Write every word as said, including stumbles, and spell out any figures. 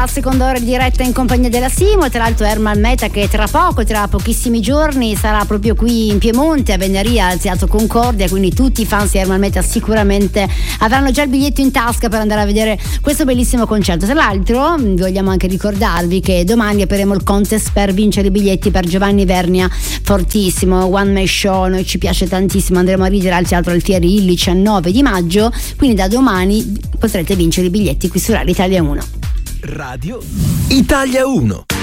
Al seconda ora di diretta in compagnia della Simo, tra l'altro Ermal Meta che tra poco, tra pochissimi giorni sarà proprio qui in Piemonte a Venaria al Teatro Concordia, quindi tutti i fans di Ermal Meta sicuramente avranno già il biglietto in tasca per andare a vedere questo bellissimo concerto. Tra l'altro vogliamo anche ricordarvi che domani apriamo il contest per vincere i biglietti per Giovanni Vernia, fortissimo, one man show, noi ci piace tantissimo, andremo a ridere al Teatro Alfieri il diciannove di maggio, quindi da domani potrete vincere i biglietti qui su Radio Italia uno. Radio Italia uno.